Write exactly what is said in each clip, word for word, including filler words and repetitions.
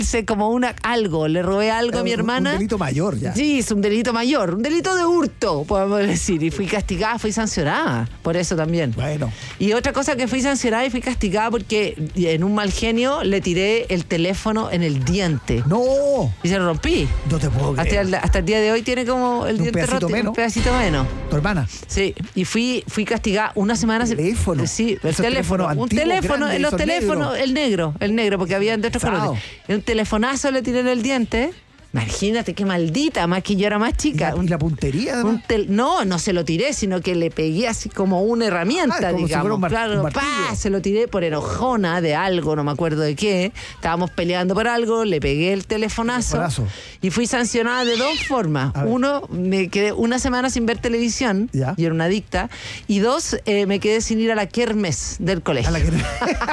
hice como una algo, le robé algo a mi hermana. Un delito mayor ya. Sí, es un delito mayor, un delito de hurto, podemos decir. Y fui castigada, fui sancionada por eso también. Bueno. Y otra cosa que fui sancionada y fui castigada porque en un mal genio le tiré el teléfono en el diente. ¡No! Y se lo rompí. No te puedo creer. Hasta el, hasta el día de hoy tiene como el Un diente pedacito roto. menos. Un pedacito menos. ¿Tu hermana? Sí, y fui fui castigada una semana. ¿Teléfono? Sí, el Esos teléfono. teléfonos Un antiguos, teléfono, grandes, los esos teléfonos, negros. el negro, el negro, porque había de otros Pesado. colores. Y un telefonazo le tiré en el diente. Imagínate qué maldita, más que yo era más ¿Y chica. la, y la puntería? además? Un tel- no, no se lo tiré, sino que le pegué así como una herramienta, Ah, como si fuera digamos. un mar- claro, un martillo. ¡pah! Se lo tiré por enojona de algo, no me acuerdo de qué. Estábamos peleando por algo, le pegué el telefonazo, Telefonazo. y fui sancionada de dos formas. A ver. Uno, me quedé una semana sin ver televisión, Ya. yo era una adicta, y dos, eh, me quedé sin ir a la kermes del colegio. A la que-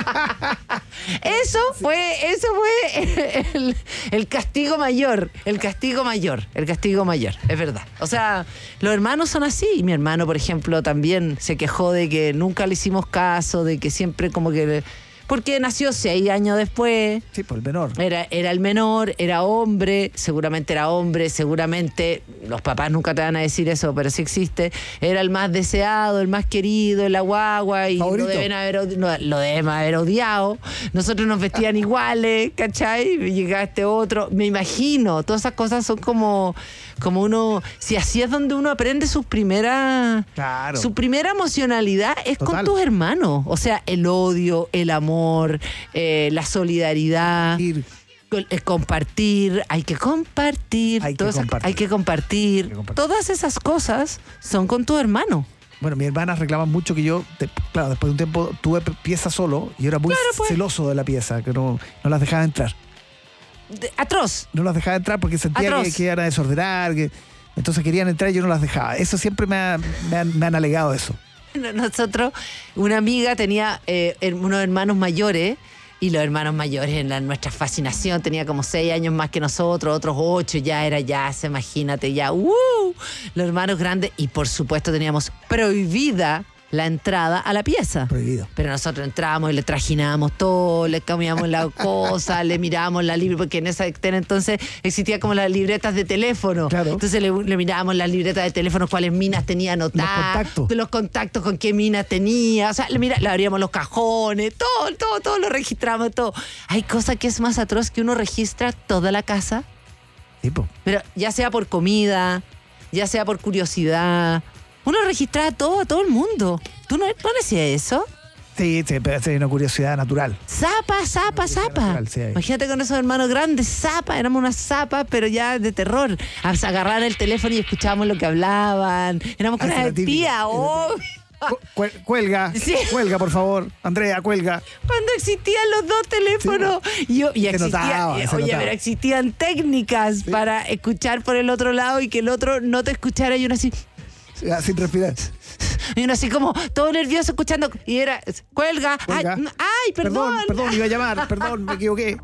Eso fue, eso fue el, el castigo mayor, el castigo mayor, el castigo mayor, es verdad. O sea, los hermanos son así. Y mi hermano, por ejemplo, también se quejó de que nunca le hicimos caso, de que siempre como que... Porque nació seis años después. Sí, por el menor. Era, era el menor, era hombre, seguramente era hombre, seguramente, los papás nunca te van a decir eso, pero sí existe, era el más deseado, el más querido, el guagua, y lo Favorito. deben, haber, odi- no, lo deben haber odiado. Nosotros nos vestían iguales, ¿cachai? Y llegaba este otro, me imagino, todas esas cosas son como, como uno, si así es donde uno aprende sus primeras, Claro. su primera emocionalidad es Total. con tus hermanos, o sea, el odio, el amor, eh, la solidaridad, Ir. con- eh, compartir, hay que compartir, Hay que todas esas- compartir. hay que compartir. Hay que compartir. Todas esas cosas son con tu hermano. Bueno, mis hermanas reclaman mucho que yo, de- claro, después de un tiempo tuve p- pieza solo y era muy Claro, pues. celoso de la pieza, que no, no las dejaba entrar. De- atroz. No las dejaba entrar porque sentía Atroz. que, que iban a desordenar, que, entonces querían entrar y yo no las dejaba. Eso siempre me, ha- me han, me han alegado eso. Nosotros, una amiga tenía eh, her- unos hermanos mayores, y los hermanos mayores en la, nuestra fascinación, tenía como seis años más que nosotros, otros ocho, ya era ya, se imagínate, ya, ¡uh! Los hermanos grandes, y por supuesto teníamos prohibida la entrada a la pieza. Prohibido. Pero nosotros entrábamos y le trajinábamos todo, le cambiábamos la cosa, le mirábamos la libreta, porque en esa entonces existía como las libretas de teléfono. Claro. Entonces le, le mirábamos las libretas de teléfono, cuáles minas tenía anotadas, Los contactos. los contactos con qué minas tenía. O sea, le, mira, le abríamos los cajones, todo, todo, todo lo registramos, todo. Hay cosa que es más atroz que uno registra toda la casa, Tipo. pero ya sea por comida, ya sea por curiosidad. Uno registraba todo, a todo el mundo. ¿Tú no, no hacías eso? Sí, sí, pero es una curiosidad natural. Zapa, zapa, zapa. natural, sí, hay. Imagínate con esos hermanos grandes, zapa, éramos unas zapas, pero ya de terror. A agarrar el teléfono y escuchábamos lo que hablaban. Éramos con Ah, esa una es la típica, tía, esa es la oh. Cu- cuel- cuelga, Sí. cuelga, por favor. Andrea, cuelga. Cuando existían los dos teléfonos. Y, yo- y Se existía- notaba, eh, se oye, notaba. pero existían técnicas para escuchar por el otro lado y que el otro no te escuchara, y uno así, Ah, Sin respirar. y uno así como todo nervioso escuchando, y era, cuelga, Cuelga. Ay, ay, perdón. Perdón, perdón, iba a llamar. Perdón, me equivoqué.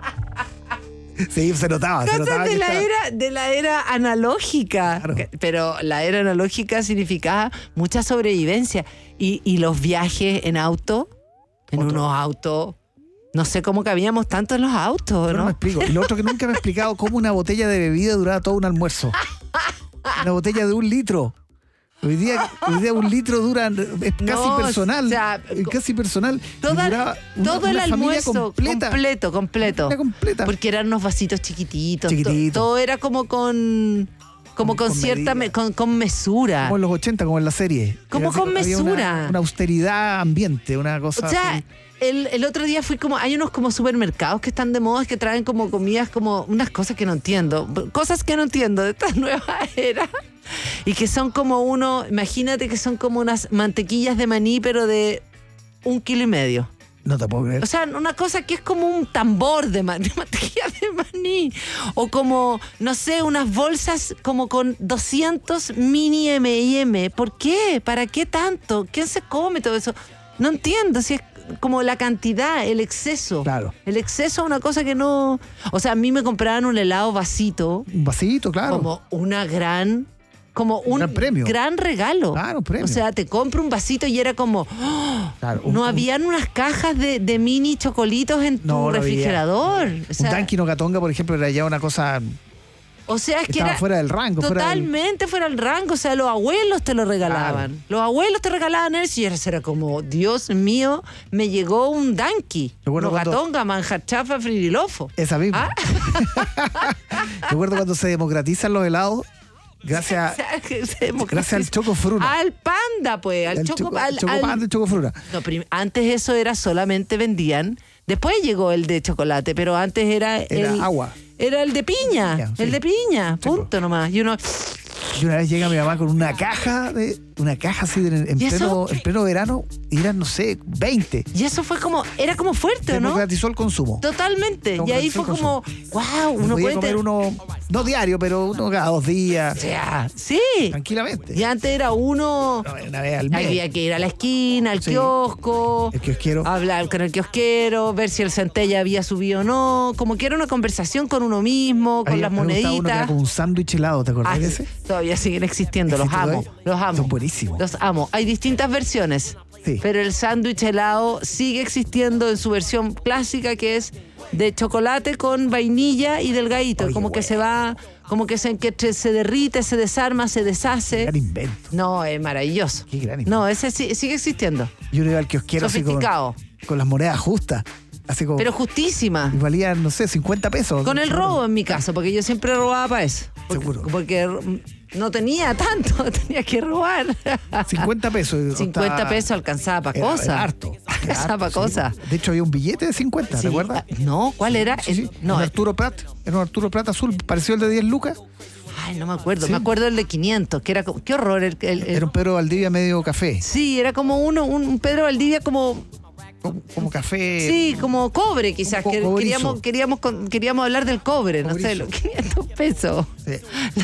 Sí, se notaba, se notaba Cosas de que la estaba- era, de la era analógica. Claro. Que- Pero la era analógica significaba mucha sobrevivencia. Y, y los viajes en auto, en Otro. unos autos, no sé cómo cabíamos tanto en los autos, Yo no ¿no? me explico. Y lo otro que nunca me he explicado, cómo una botella de bebida duraba todo un almuerzo. Una botella de un litro. Hoy día, hoy día un litro dura, es casi No, personal. o sea, es casi personal. Y Toda- duraba una- todo el una familia almuerzo completa. completo, completo. Una completa. Porque eran unos vasitos chiquititos. to- Chiquitito. Todo era como con, como Con- con, con cierta, medida. me- con, con mesura. Como en los ochenta, como en la serie. Como Era así, con había una- mesura. Una, austeridad ambiente, una cosa. O sea, así. el, el otro día fui como, hay unos como supermercados que están de moda, que traen como comidas, como unas cosas que no entiendo, cosas que no entiendo de esta nueva era, y que son como uno, imagínate que son como unas mantequillas de maní, pero de un kilo y medio. No te puedo creer. O sea, una cosa que es como un tambor de, ma- de mantequilla de maní. O como, no sé, unas bolsas como con doscientos mini eme y eme. ¿Por qué? ¿Para qué tanto? ¿Quién se come todo eso? No entiendo si es como la cantidad, el exceso. Claro. El exceso es una cosa que no... O sea, a mí me compraban un helado vasito, Un vasito, claro. como una gran como un, Un gran premio. gran regalo. Claro, un premio. O sea, te compro un vasito y era como, ¡oh! Claro, un- no un- habían unas cajas de, de mini chocolitos en tu No, no había. refrigerador. O sea, un Dunkin' o Catonga, por ejemplo, era ya una cosa o sea, es que que estaba era fuera del rango. fuera del- totalmente fuera del rango. O sea, los abuelos te lo regalaban. Claro. Los abuelos te regalaban eso y era como, Dios mío, me llegó un Dunkin'. Recuerdo No cuando- Gatonga, manjar chafa, fririlofo. Esa misma. ¿Ah? Recuerdo cuando se democratizan los helados, gracias, O sea, que se gracias al Choco Fruna. Al panda, pues, al El choco, choco, al- choco al- Panda y Choco Fruna. No, prim- antes eso era solamente vendían. Después llegó el de chocolate, pero antes era, Era el agua. Era el de piña, Piña, sí. el de piña, Sí, punto nomás. Y uno, Y una vez llega mi mamá con una caja, de una caja así de- en, ¿Y eso? pleno, en pleno verano, y eran, no sé, veinte. y eso fue como, era como fuerte, ¿o no? Democratizó el consumo. Totalmente. Como Y ahí que fue el como, wow, Uno uno podía puede comer tener- uno, no diario, pero uno cada dos días, O sea, sí. tranquilamente. Y antes era uno, No, una vez al mes. había que ir a la esquina, al Sí. kiosco, El kiosquero. hablar con el kiosquero, ver si el centella había subido o no, como que era una conversación con uno mismo, con Había- las me gustaba uno que era moneditas. como un sándwich helado, ¿te acordás Ah, de sí, ese? todavía siguen existiendo, los ¿Existe amo, todavía? los amo. Son buenísimos. Los amo. Hay distintas versiones, Sí. pero el sándwich helado sigue existiendo en su versión clásica, que es de chocolate con vainilla y delgadito, Oye, como que bueno. se va, como que se, que se se derrite, se desarma, se deshace. Gran invento. No, es maravilloso. Qué gran invento. No, ese sí- sigue existiendo. Yo iba al kiosquero así con, Sofisticado, con las monedas justas. Así como. pero justísima. y valían, no sé, cincuenta pesos. Con el Seguro. robo en mi caso, porque yo siempre robaba para eso. Porque, Seguro. porque no tenía tanto, tenía que robar. cincuenta pesos. y cincuenta costaba- pesos alcanzaba para era- cosas. era harto. Era Alcanzaba para harto, sí. cosas. De hecho, había un billete de cincuenta, Sí. ¿te acuerdas? Ah, No, ¿cuál era? Sí, El- sí. no, un eh, Arturo Prat. Era un Arturo Prat azul, pareció el de diez lucas. ay, no me acuerdo. Sí. Me acuerdo el de quinientos, que era como, qué horror. El, el- el- Era un Pedro Valdivia medio café. Sí, era como uno, un un Pedro Valdivia como, Como, como café. sí, como cobre quizás. co- que cobrizo. queríamos, queríamos, con- queríamos hablar del cobre, no sé, Cobrizo. los quinientos pesos. Sí.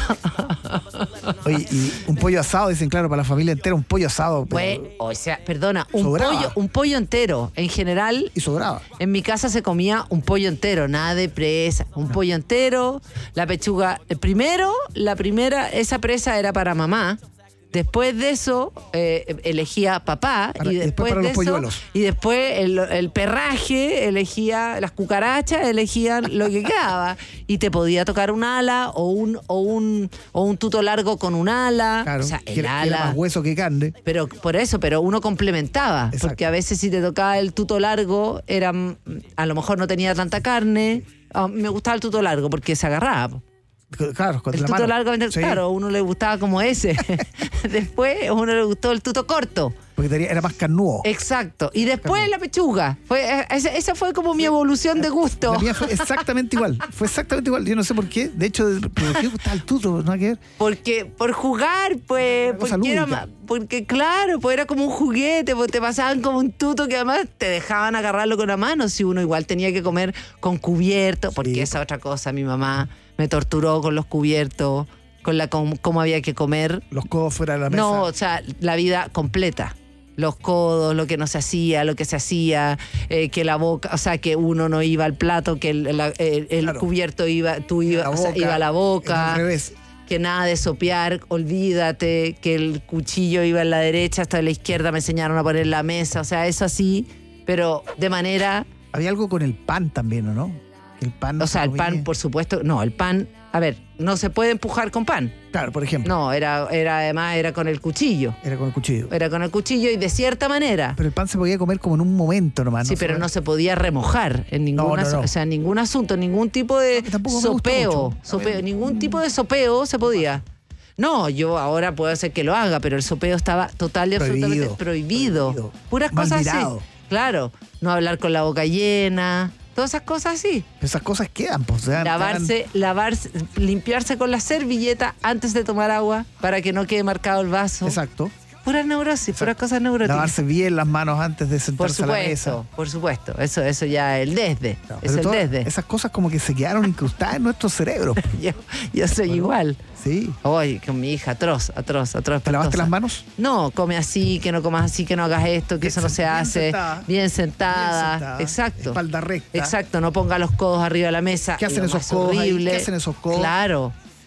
Oye, y un pollo asado, dicen, claro, para la familia entera, un pollo asado. pero- Pues, o sea, perdona, un Sobraba. pollo, un pollo entero. En general, Y sobraba. en mi casa se comía un pollo entero, nada de presa. Un pollo entero, la pechuga. El primero, la primera, esa presa era para mamá. Después de eso, eh, elegía papá. Para- y y después después para de los eso, polluelos. y después el, el perraje elegía, las cucarachas elegían lo que quedaba. Y te podía tocar un ala o un, o un, o un tuto largo con un ala. Claro. O sea, que el era, que era ala. más hueso que carne. Pero por eso, pero uno complementaba. Exacto. Porque a veces si te tocaba el tuto largo, era, mm, a lo mejor no tenía tanta carne. Ah, me gustaba el tuto largo porque se agarraba. po. Claro, con El la tuto mano. largo, Sí, claro, a uno le gustaba como ese. Después a uno le gustó el tuto corto. Porque tenía- era más carnudo. Exacto. Y después la pechuga. Fue, eh, esa, esa fue como mi evolución de gusto. La mía fue exactamente igual. Fue exactamente igual. Yo no sé por qué. De hecho, ¿por qué gustaba el tuto? No hay que ver. Porque, por jugar, pues, Una cosa porque, era lúdica. ma- porque claro, pues era como un juguete, pues te pasaban como un tuto que además te dejaban agarrarlo con la mano, si uno igual tenía que comer con cubierto, porque Sí. esa otra cosa, mi mamá me torturó con los cubiertos, con la com- cómo había que comer. Los codos fuera de la mesa. No, o sea, la vida completa. Los codos, lo que no se hacía, lo que se hacía, eh, que la boca, o sea, que uno no iba al plato, que el, la- el- el Claro. cubierto iba, tú ibas, La o sea, boca, iba a la boca. Al revés. Que nada de sopear, olvídate, que el cuchillo iba en la derecha hasta la izquierda, me enseñaron a poner la mesa, o sea, eso así, pero de manera, Había algo con el pan también, ¿o no? El pan no o se sea, el comía. pan, por supuesto, no, el pan, a ver, no se puede empujar con pan, Claro, por ejemplo. no, era, era además, era con el cuchillo, Era con el cuchillo. era con el cuchillo y de cierta manera, Pero el pan se podía comer como en un momento nomás. sí, se pero podía- no se podía remojar en ningún, No, no, no. o sea, ningún asunto, ningún tipo de No, tampoco me gusta sopeo, mucho. sopeo, A ver. ningún tipo de sopeo se podía. No, yo ahora puedo hacer que lo haga, pero el sopeo estaba total y absolutamente Prohibido, prohibido. prohibido. Puras Mal cosas mirado. así. Claro, no hablar con la boca llena, todas esas cosas así. Esas cosas quedan, pues. o sea, Lavarse, lavarse, limpiarse con la servilleta antes de tomar agua para que no quede marcado el vaso. estaban- Exacto. Puras neurosis, puras cosas neuróticas. Lavarse bien las manos antes de Por sentarse a la mesa. supuesto, por supuesto. Eso, eso ya el desde. No, es pero el todas desde. esas cosas como que se quedaron incrustadas en nuestros cerebros. pues. Yo, yo soy Bueno. igual. Sí. Oye, con mi hija, atroz, atroz, atroz. ¿Te lavaste espantosa. las manos? No, come así, que no comas así, que no hagas esto, que Bien eso no se sen- bien hace. sentada. Bien sentada. Bien sentada, Exacto. espalda recta. Exacto, no ponga los codos arriba de la mesa. ¿Qué hacen Lo esos más codos ahí? horrible. ¿Qué hacen esos codos? Claro.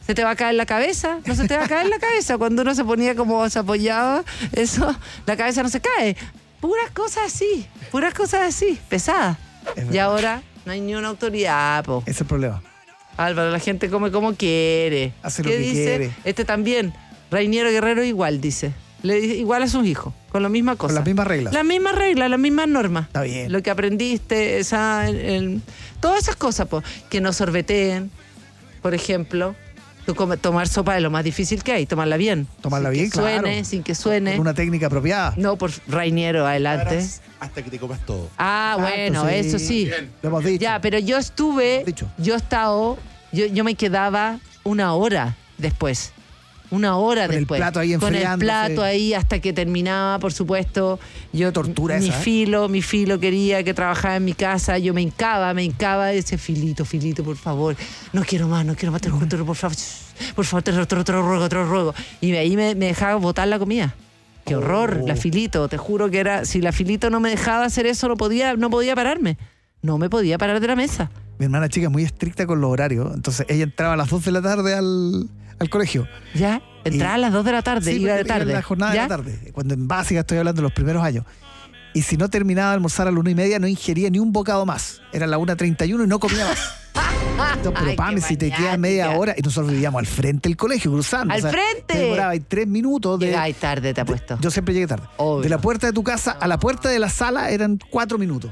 ¿Se te va a caer la cabeza? No se te va a caer la cabeza. Cuando uno se ponía como se apoyaba, eso, la cabeza no se cae. Puras cosas así, puras cosas así, pesadas. Y ahora no hay ni una autoridad, po. Ese es el problema. Álvaro, la gente come como quiere. Hace ¿Qué lo que dice? quiere. Este también, Rainiero Guerrero igual, dice. Le dice igual a sus hijos, con la misma cosa. Con las mismas reglas. Las mismas reglas, las mismas normas. Está bien. Lo que aprendiste, esa, el- el- todas esas cosas, po. Que no sorbeteen, por ejemplo. Tú come- tomar sopa es lo más difícil que hay, tomarla bien. Tomarla sin bien, que suene, claro. sin que suene. Con una técnica apropiada. No, por Rainiero, adelante. Hasta que te comas todo. Ah, Exacto, bueno, sí. eso sí. Bien. Lo hemos dicho. Ya, pero yo estuve, Dicho. yo he estado, yo, yo me quedaba una hora después. Una hora Con el después. plato ahí Con el enfriándose. plato ahí hasta que terminaba, por supuesto. Yo, Tortura mi esa, ¿eh? filo, mi filo quería que trabajara en mi casa. Yo me hincaba, me hincaba ese filito, filito, por favor. No quiero más, no quiero más, te lo juro, te lo- por favor. Por favor, te lo, te lo- te lo ruego, te lo ruego. Y ahí me, me dejaba botar la comida. Qué horror, Oh. la filito. Te juro que era, si la filito no me dejaba hacer eso, no podía, no podía pararme. No me podía parar de la mesa. Mi hermana chica es muy estricta con los horarios. Entonces ella entraba a las dos de la tarde al, al colegio. ¿Ya? Entraba Y- a las dos de la tarde, Sí, iba de porque era tarde. la jornada ¿Ya? de la tarde. Cuando en básica estoy hablando de los primeros años. Y si no terminaba de almorzar a la una y media, no ingería ni un bocado más. Era la una treinta y uno y no comía más. Entonces, pero Ay, Pame, qué si te queda media maniática. hora, y nosotros vivíamos al frente del colegio, cruzando. ¡Al frente! Te demoraba tres minutos de. Llegáis tarde, te apuesto. Yo siempre llegué tarde. Obvio. De la puerta de tu casa a la puerta de la sala eran cuatro minutos.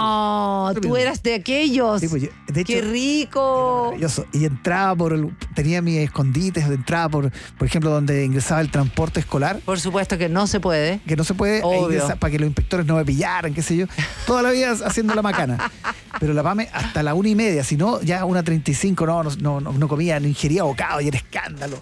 No, Cuatro tú minutos. eras de aquellos. Sí, pues, yo- de hecho, ¡Qué rico! Maravilloso. Y entraba por el, tenía mis escondites, entraba por, por ejemplo, donde ingresaba el transporte escolar, Por supuesto que no se puede. que no se puede, ahí Obvio. ingresa- para que los inspectores no me pillaran, qué sé yo. Toda la vida haciendo la macana. Pero la Pame hasta la una y media, si no, ya una treinta y cinco, no, no, no, no, no comía, no ingería bocado y era escándalo.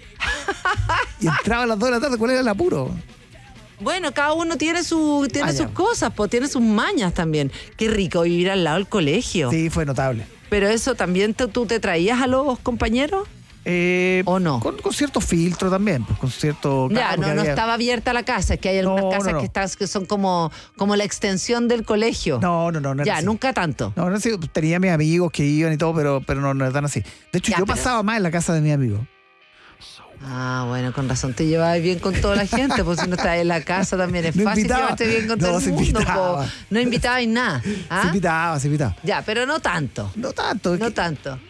Y entraba a las dos de la tarde, ¿cuál era el apuro? Bueno, cada uno tiene su tiene Maña. sus cosas, pues tiene sus mañas también. Qué rico vivir al lado del colegio. Sí, fue notable. Pero eso también te- tú te traías a los compañeros. Eh, ¿O no? Con, con cierto filtro también, pues con cierto... Ya, claro, no, porque no había- estaba abierta la casa, es que hay algunas No, no, casas no. que, estás, que son como, como la extensión del colegio. No, no, no, no era Ya, así. nunca tanto. No, no era así. Tenía mis amigos que iban y todo, pero, pero no, no era tan así. De hecho, Ya, yo pero- pasaba más en la casa de mis amigos. Ah, bueno, con razón te llevabas bien con toda la gente, pues si no estás en la casa también es No fácil invitaba. llevarte bien con No, todo el se mundo. invitaba. po. No invitabas nada. ¿Ah? Se invitaba, se invitaba. Ya, pero no tanto. No tanto. Es, No que, tanto.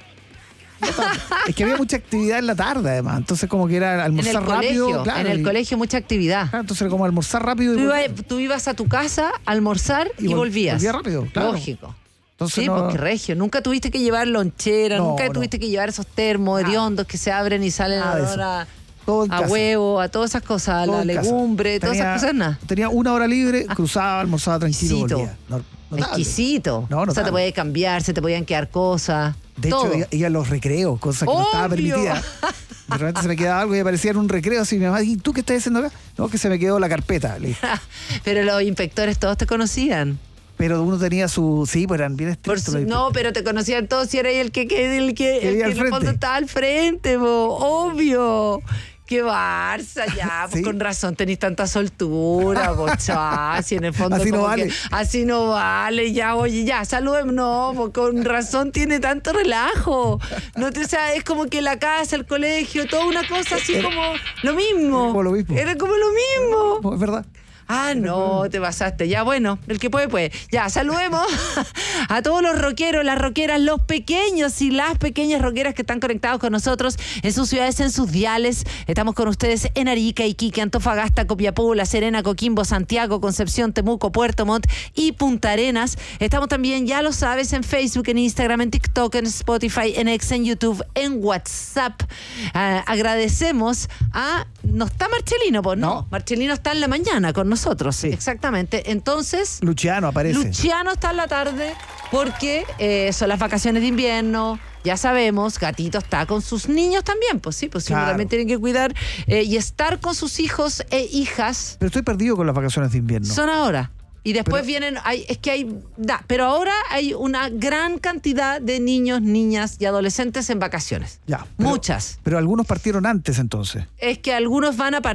es que había mucha actividad en la tarde, además. Entonces, como que era En el almorzar rápido. colegio, Claro, en el y- colegio mucha actividad. claro, entonces era como almorzar rápido y Tú, volver. ibas, tú ibas a tu casa a almorzar y, Y vol- volvías. volvía rápido, claro. Lógico. Entonces Sí, no- porque regio. Nunca tuviste que llevar lonchera, No, nunca no. tuviste que llevar esos termos Nada. hediondos que se abren y salen Nada de eso. ahora Todo en a casa. huevo, a todas esas cosas, a Todo la en casa. legumbre, todas Tenía- esas cosas, nada. Tenía una hora libre, cruzaba, almorzaba tranquilo y Exquisito. volvía. No- notable. Exquisito. No, o sea, te notable. podías cambiar, se te podían quedar cosas. De todo. hecho, iba, iba a los recreos, cosa que no estaba Obvio. permitida. De repente se me quedaba algo y aparecía en un recreo así. Mi mamá, ¿y tú qué estás haciendo acá? No, que se me quedó la carpeta. Le dije. Pero los inspectores todos te conocían. Pero uno tenía su. Sí, pues eran bien Por estrictos. su- los no, pero te conocían todos si eras el que, que- el que, Que el iba que al en el fondo frente. estaba al frente, po. Obvio. Qué Barça, ya, pues Sí. con razón tenéis tanta soltura, pocha, si en el fondo Así no como que vale. así no vale, ya, oye, ya, saludemos, no, pues con razón tiene tanto relajo. No te, o sea, es como que la casa, el colegio, toda una cosa así Era- como lo mismo. como lo mismo. Era como lo mismo. No, es verdad. Ah, no, te pasaste. Ya, bueno, el que puede, puede. Ya, saludemos a todos los rockeros, las rockeras, los pequeños y las pequeñas rockeras que están conectados con nosotros en sus ciudades, en sus diales. Estamos con ustedes en Arica, Iquique, Antofagasta, Copiapó, La Serena, Coquimbo, Santiago, Concepción, Temuco, Puerto Montt y Punta Arenas. Estamos también, ya lo sabes, en Facebook, en Instagram, en TikTok, en Spotify, en X, en YouTube, en WhatsApp. Ah, agradecemos a... No está Marcelino, pues no. No. Marcelino está en la mañana con nosotros. Sí. Exactamente. Entonces, Luciano aparece. Luciano está en la tarde porque eh, son las vacaciones de invierno. Ya sabemos, Gatito está con sus niños también. Pues sí, pues sí, uno Claro. también tienen que cuidar eh, y estar con sus hijos e hijas. Pero estoy perdido con las vacaciones de invierno. Son ahora. Y después Pero- vienen, hay, es que hay, da, pero ahora hay una gran cantidad de niños, niñas y adolescentes en vacaciones. Ya. pero- Muchas. Pero algunos partieron antes entonces. Es que algunos van a partir.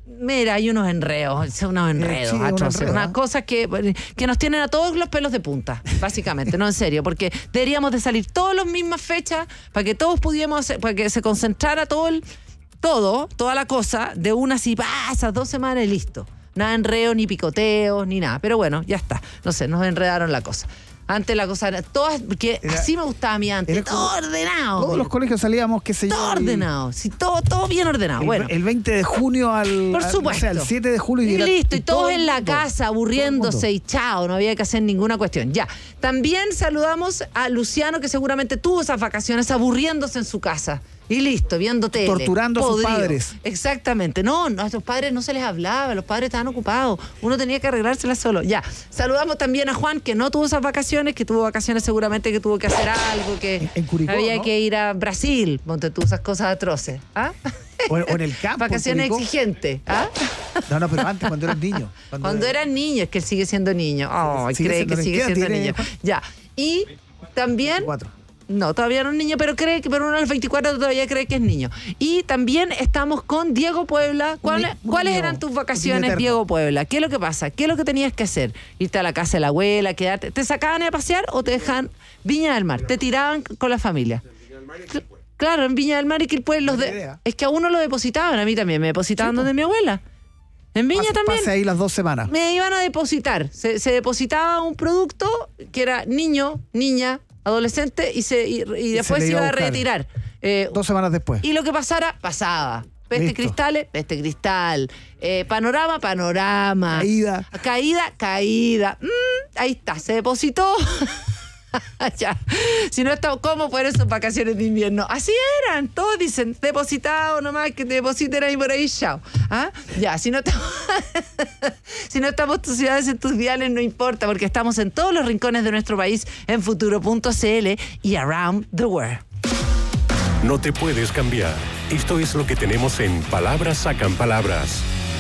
Mira, hay unos enredos, unos enredos, sí, un atroces, enredo, unas ¿eh? cosas que, que nos tienen a todos los pelos de punta, básicamente, no en serio, porque deberíamos de salir todas las mismas fechas para que todos pudiéramos hacer, para que se concentrara todo el, todo, toda la cosa de una así, pasas dos semanas y listo. Nada de enredo, ni picoteos, ni nada. Pero bueno, ya está. No sé, nos enredaron la cosa. Antes la cosa era todas, porque Era- así me gustaba a mí antes, era todo como- ordenado. Todos los colegios salíamos, qué sé yo. todo el- ordenado, sí, todo, todo bien ordenado. El, bueno. el veinte de junio al, Por al- supuesto. o sea, al siete de julio. Y era- listo, y todo todos el en la mundo, casa todo el aburriéndose mundo. y chao, no había que hacer ninguna cuestión. Ya. También saludamos a Luciano, que seguramente tuvo esas vacaciones aburriéndose en su casa. Y listo, viendo tele. Torturando a sus podrido. padres. Exactamente. No, no, a sus padres no se les hablaba, los padres estaban ocupados. Uno tenía que arreglárselas solo. Ya. Saludamos también a Juan, que no tuvo esas vacaciones, que tuvo vacaciones seguramente que tuvo que hacer algo, que En- en Curicó, había ¿no? que ir a Brasil, ponte tú esas cosas atroces. ¿Ah? O, o en el campo. en Vacaciones Curicó. exigentes. ¿Ah? No, no, pero antes, cuando eras niño. Cuando era niño, es que él sigue siendo niño. Ay, sigue cree siendo que niño. sigue ¿Qué edad siendo tiene, niño. Juan? Ya. Y también. Cuatro. No, todavía no es niño, pero cree que pero uno a los veinticuatro todavía cree que es niño. Y también estamos con Diego Puebla. ¿Cuáles, Un- un ¿cuáles niño- eran tus un vacaciones, niño eterno. Diego Puebla? ¿Qué es lo que pasa? ¿Qué es lo que tenías que hacer? ¿Irte a la casa de la abuela, quedarte? ¿Te sacaban a pasear o te dejaban Viña del Mar? ¿Te tiraban con la familia? Cl- Claro, en Viña del Mar y Quilpué los Buena de... idea. Es que a uno lo depositaban, a mí también me depositaban Sí, po. donde mi abuela. En Viña Pase- también. Pase ahí las dos semanas. Me iban a depositar. Se, se depositaba un producto que era niño, niña, adolescente y, se, y, y después le se iba iba a a buscar. retirar. Eh, Dos semanas después. y lo que pasara, pasaba. Peste Listo. cristales, peste cristal. Eh, panorama, panorama. Caída. Caída, caída. Mm, ahí está, se depositó. Ya. Si no está, ¿cómo fueron sus vacaciones de invierno? Así eran, todos dicen, depositado nomás, que te depositen ahí por ahí, chao. ¿Ah? Ya, si no estamos, si no estamos tus ciudades en tus diales, no importa, porque estamos en todos los rincones de nuestro país, en futuro punto c l y around the world. No te puedes cambiar. Esto es lo que tenemos en Palabras Sacan Palabras.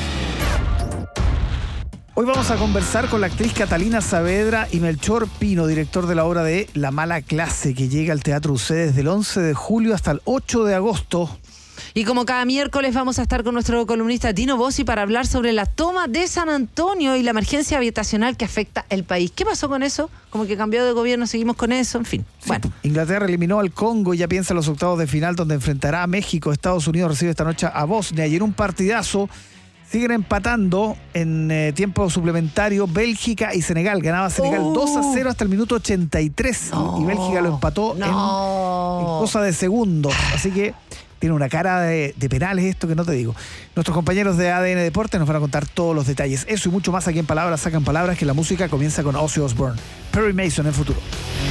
Hoy vamos a conversar con la actriz Catalina Saavedra y Melchor Pino, director de la obra de La Mala Clase, que llega al Teatro U C desde el once de julio hasta el ocho de agosto. Y como cada miércoles vamos a estar con nuestro columnista Tino Bossi para hablar sobre la toma de San Antonio y la emergencia habitacional que afecta el país. ¿Qué pasó con eso? Como que cambió de gobierno, seguimos con eso, en fin. Bueno, Inglaterra eliminó al Congo y ya piensa en los octavos de final donde enfrentará a México. Estados Unidos recibe esta noche a Bosnia y en un partidazo siguen empatando en eh, tiempo suplementario Bélgica y Senegal. Ganaba Senegal Oh. dos a cero hasta el minuto ochenta y tres No. y Bélgica lo empató en, no. en cosa de segundos. Así que tiene una cara de, de penales esto que no te digo. Nuestros compañeros de A D N Deportes nos van a contar todos los detalles. Eso y mucho más aquí en Palabras Sacan Palabras, que la música comienza con Ozzy Osbourne. Perry Mason en futuro.